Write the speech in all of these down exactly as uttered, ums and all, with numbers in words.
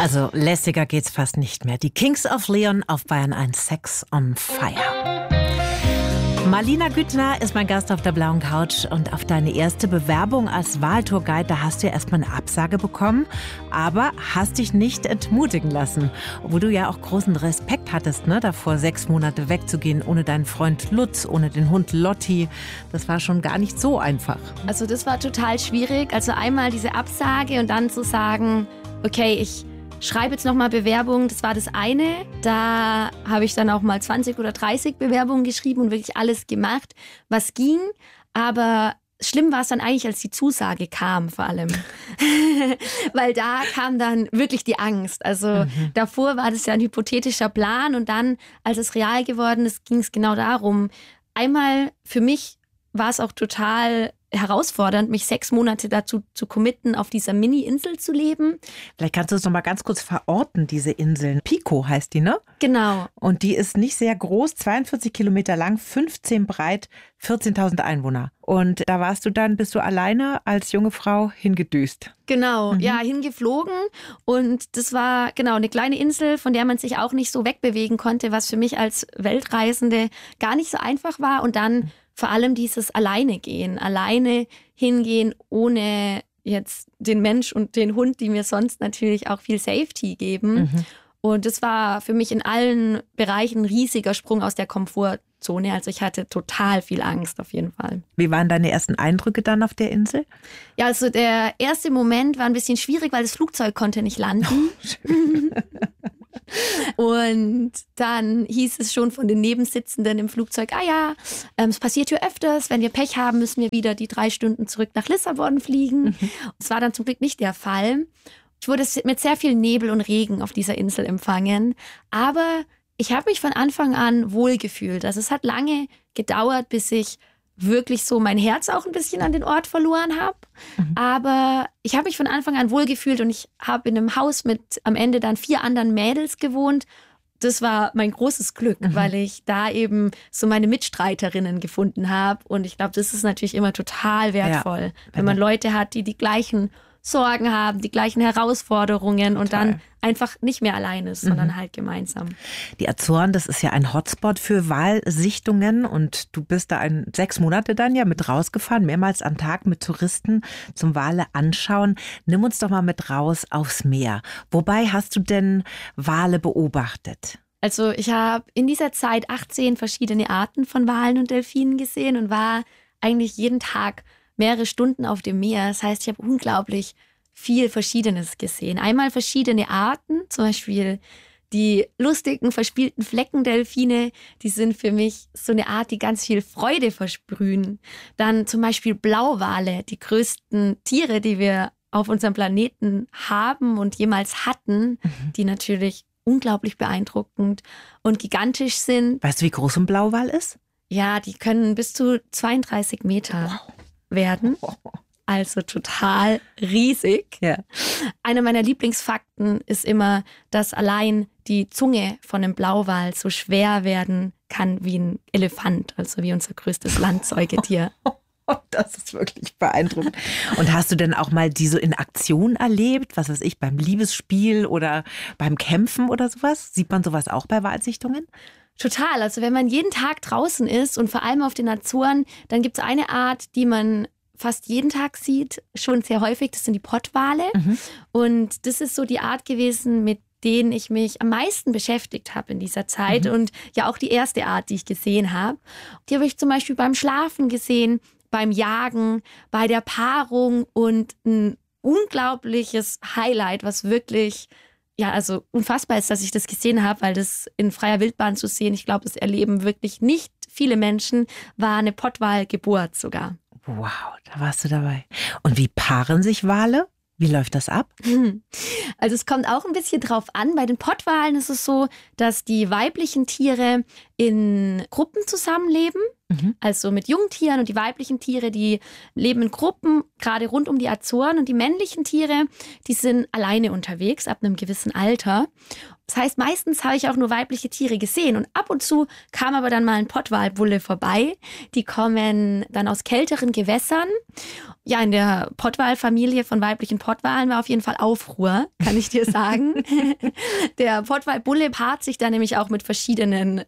Also lässiger geht's fast nicht mehr. Die Kings of Leon auf Bayern eins, Sex on Fire. Marlina Güttner ist mein Gast auf der blauen Couch und auf deine erste Bewerbung als Wahltourguide, da hast du ja erstmal eine Absage bekommen, aber hast dich nicht entmutigen lassen. Obwohl du ja auch großen Respekt hattest, ne, davor sechs Monate wegzugehen ohne deinen Freund Lutz, ohne den Hund Lotti. Das war schon gar nicht so einfach. Also das war total schwierig. Also einmal diese Absage und dann zu sagen, okay, ich schreibe jetzt nochmal Bewerbungen, das war das eine. Da habe ich dann auch mal zwanzig oder dreißig Bewerbungen geschrieben und wirklich alles gemacht, was ging. Aber schlimm war es dann eigentlich, als die Zusage kam vor allem. Weil da kam dann wirklich die Angst. Also mhm. davor war das ja ein hypothetischer Plan und dann, als es real geworden ist, ging es genau darum. Einmal für mich war es auch total herausfordernd, mich sechs Monate dazu zu committen, auf dieser Mini-Insel zu leben. Vielleicht kannst du es noch mal ganz kurz verorten, diese Inseln. Pico heißt die, ne? Genau. Und die ist nicht sehr groß, zweiundvierzig Kilometer lang, fünfzehn breit, vierzehntausend Einwohner. Und da warst du dann, bist du alleine als junge Frau hingedüst. Genau, mhm. ja, hingeflogen. Und das war genau eine kleine Insel, von der man sich auch nicht so wegbewegen konnte, was für mich als Weltreisende gar nicht so einfach war. Und dann vor allem dieses alleine gehen, alleine hingehen, ohne jetzt den Mensch und den Hund, die mir sonst natürlich auch viel Safety geben. Mhm. Und das war für mich in allen Bereichen ein riesiger Sprung aus der Komfortzone. Also ich hatte total viel Angst auf jeden Fall. Wie waren deine ersten Eindrücke dann auf der Insel? Ja, also der erste Moment war ein bisschen schwierig, weil das Flugzeug konnte nicht landen. Oh, und dann hieß es schon von den Nebensitzenden im Flugzeug, ah ja, ähm, es passiert hier öfters, wenn wir Pech haben, müssen wir wieder die drei Stunden zurück nach Lissabon fliegen. Mhm. Das war dann zum Glück nicht der Fall. Ich wurde mit sehr viel Nebel und Regen auf dieser Insel empfangen, aber ich habe mich von Anfang an wohlgefühlt. Also es hat lange gedauert, bis ich wirklich so mein Herz auch ein bisschen an den Ort verloren habe. Mhm. Aber ich habe mich von Anfang an wohlgefühlt und ich habe in einem Haus mit am Ende dann vier anderen Mädels gewohnt. Das war mein großes Glück, mhm. weil ich da eben so meine Mitstreiterinnen gefunden habe. Und ich glaube, das ist natürlich immer total wertvoll, ja, wenn man Leute hat, die die gleichen Sorgen haben, die gleichen Herausforderungen und Total. Dann einfach nicht mehr allein ist, sondern mhm. halt gemeinsam. Die Azoren, das ist ja ein Hotspot für Walsichtungen und du bist da ein, sechs Monate dann ja mit rausgefahren, mehrmals am Tag mit Touristen zum Wale anschauen. Nimm uns doch mal mit raus aufs Meer. Wobei hast du denn Wale beobachtet? Also ich habe in dieser Zeit achtzehn verschiedene Arten von Walen und Delfinen gesehen und war eigentlich jeden Tag mehrere Stunden auf dem Meer. Das heißt, ich habe unglaublich viel Verschiedenes gesehen. Einmal verschiedene Arten, zum Beispiel die lustigen, verspielten Fleckendelfine, die sind für mich so eine Art, die ganz viel Freude versprühen. Dann zum Beispiel Blauwale, die größten Tiere, die wir auf unserem Planeten haben und jemals hatten, mhm. die natürlich unglaublich beeindruckend und gigantisch sind. Weißt du, wie groß ein Blauwal ist? Ja, die können bis zu zweiunddreißig Meter wow. werden. Also total riesig. Ja. Einer meiner Lieblingsfakten ist immer, dass allein die Zunge von einem Blauwal so schwer werden kann wie ein Elefant, also wie unser größtes Landsäugetier. Das ist wirklich beeindruckend. Und hast du denn auch mal die so in Aktion erlebt? Was weiß ich, beim Liebesspiel oder beim Kämpfen oder sowas? Sieht man sowas auch bei Walsichtungen? Total. Also wenn man jeden Tag draußen ist und vor allem auf den Azoren, dann gibt es eine Art, die man fast jeden Tag sieht, schon sehr häufig, das sind die Pottwale. Mhm. Und das ist so die Art gewesen, mit denen ich mich am meisten beschäftigt habe in dieser Zeit. Mhm. Und ja auch die erste Art, die ich gesehen habe. Die habe ich zum Beispiel beim Schlafen gesehen, beim Jagen, bei der Paarung und ein unglaubliches Highlight, was wirklich ja, also unfassbar ist, dass ich das gesehen habe, weil das in freier Wildbahn zu sehen, ich glaube, das erleben wirklich nicht viele Menschen, war eine Pottwalgeburt sogar. Wow, da warst du dabei. Und wie paaren sich Wale? Wie läuft das ab? Also es kommt auch ein bisschen drauf an. Bei den Pottwalen ist es so, dass die weiblichen Tiere in Gruppen zusammenleben. Mhm. Also mit Jungtieren, und die weiblichen Tiere, die leben in Gruppen, gerade rund um die Azoren, und die männlichen Tiere, die sind alleine unterwegs ab einem gewissen Alter. Das heißt, meistens habe ich auch nur weibliche Tiere gesehen, und ab und zu kam aber dann mal ein Pottwalbulle vorbei. Die kommen dann aus kälteren Gewässern. Ja, in der Pottwalfamilie von weiblichen Pottwalen war auf jeden Fall Aufruhr, kann ich dir sagen. Der Pottwalbulle paart sich dann nämlich auch mit verschiedenen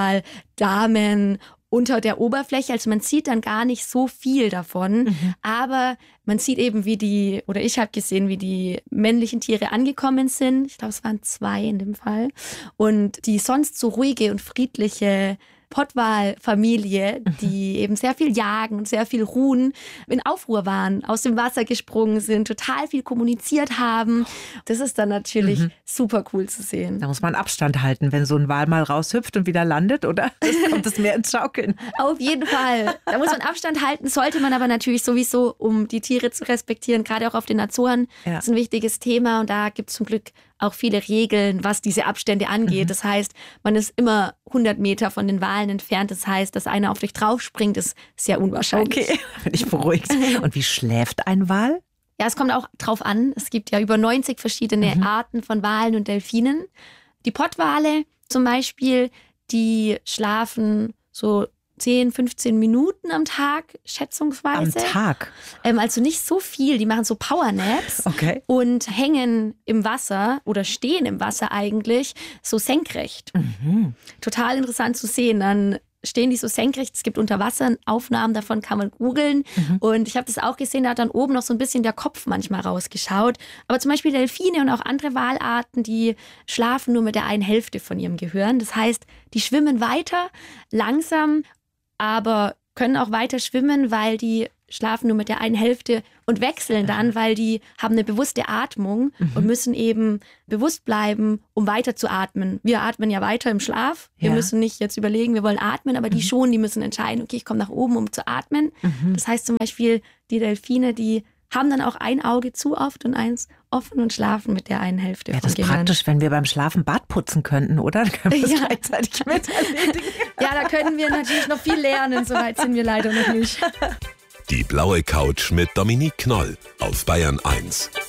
Pottwaldamen unter der Oberfläche. Also man sieht dann gar nicht so viel davon, mhm. aber man sieht eben, wie die, oder ich habe gesehen, wie die männlichen Tiere angekommen sind. Ich glaube, es waren zwei in dem Fall. Und die sonst so ruhige und friedliche Pottwalfamilie, die eben sehr viel jagen und sehr viel ruhen, in Aufruhr waren, aus dem Wasser gesprungen sind, total viel kommuniziert haben. Das ist dann natürlich mhm. super cool zu sehen. Da muss man Abstand halten, wenn so ein Wal mal raushüpft und wieder landet, oder? Das kommt es mehr ins Schaukeln. Auf jeden Fall. Da muss man Abstand halten, sollte man aber natürlich sowieso, um die Tiere zu respektieren, gerade auch auf den Azoren. Ja. Das ist ein wichtiges Thema, und da gibt es zum Glück auch viele Regeln, was diese Abstände angeht. Mhm. Das heißt, man ist immer hundert Meter von den Walen entfernt. Das heißt, dass einer auf dich draufspringt, ist sehr unwahrscheinlich. Okay, bin ich beruhigt. Und wie schläft ein Wal? Ja, es kommt auch drauf an. Es gibt ja über neunzig verschiedene mhm. Arten von Walen und Delfinen. Die Pottwale zum Beispiel, die schlafen so zehn, fünfzehn Minuten am Tag, schätzungsweise. Am Tag? Ähm, also nicht so viel. Die machen so Powernaps okay. und hängen im Wasser oder stehen im Wasser eigentlich so senkrecht. Mhm. Total interessant zu sehen. Dann stehen die so senkrecht. Es gibt Unterwasseraufnahmen, davon kann man googeln. Mhm. Und ich habe das auch gesehen, da hat dann oben noch so ein bisschen der Kopf manchmal rausgeschaut. Aber zum Beispiel Delfine und auch andere Walarten, die schlafen nur mit der einen Hälfte von ihrem Gehirn. Das heißt, die schwimmen weiter, langsam, aber können auch weiter schwimmen, weil die schlafen nur mit der einen Hälfte und wechseln dann, weil die haben eine bewusste Atmung mhm. und müssen eben bewusst bleiben, um weiter zu atmen. Wir atmen ja weiter im Schlaf. Wir ja. müssen nicht jetzt überlegen, wir wollen atmen, aber mhm. die schon, die müssen entscheiden, okay, ich komme nach oben, um zu atmen. Mhm. Das heißt zum Beispiel, die Delfine, die haben dann auch ein Auge zu oft und eins offen und schlafen mit der einen Hälfte. Ja, das ist praktisch, wenn wir beim Schlafen Bad putzen könnten, oder? Dann können wir das ja. gleichzeitig mit erledigen. Ja, da können wir natürlich noch viel lernen. So weit sind wir leider noch nicht. Die blaue Couch mit Dominique Knoll auf Bayern eins.